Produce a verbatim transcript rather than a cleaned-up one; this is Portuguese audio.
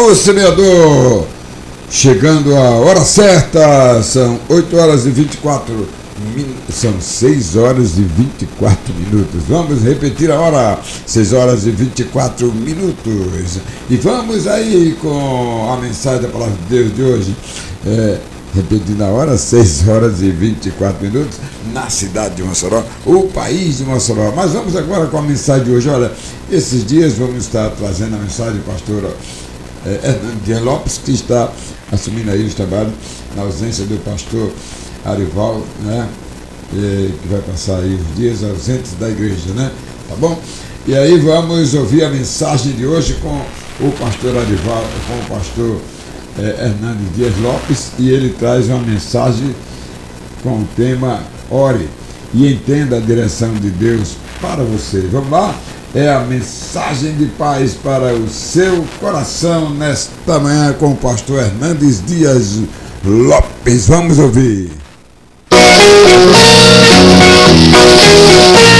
Alô, semeador! Chegando a hora certa, são oito horas e vinte e quatro minutos, são seis horas e vinte e quatro minutos. Vamos repetir a hora, seis horas e vinte e quatro minutos. E vamos aí com a mensagem da palavra de Deus de hoje. É, repetindo a hora, seis horas e vinte e quatro minutos, na cidade de Mossoró, o país de Mossoró. Mas vamos agora com a mensagem de hoje. Olha, esses dias vamos estar trazendo a mensagem do pastor é, Hernando Dias Lopes, que está assumindo aí os trabalhos na ausência do pastor Arival, né? E, que vai passar aí os dias ausentes da igreja, né? Tá bom? E aí vamos ouvir a mensagem de hoje com o pastor Arival, com o pastor é, Hernando Dias Lopes, e ele traz uma mensagem com o tema Ore e entenda a direção de Deus para você. Vamos lá? É a mensagem de paz para o seu coração nesta manhã com o pastor Hernandes Dias Lopes. Vamos ouvir.